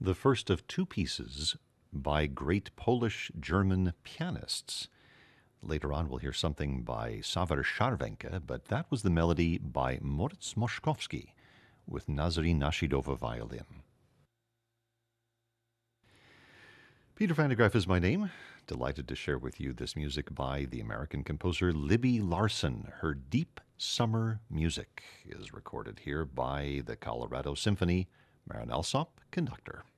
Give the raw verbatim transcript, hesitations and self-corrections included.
the first of two pieces by great Polish-German pianists. Later on, we'll hear something by Sawar Scharwenka, but that was the melody by Moritz Moszkowski with Nazarene Nashidova violin. Peter Van de Graaff is my name. Delighted to share with you this music by the American composer Libby Larsen. Her Deep Summer Music is recorded here by the Colorado Symphony. Marin Alsop, conductor.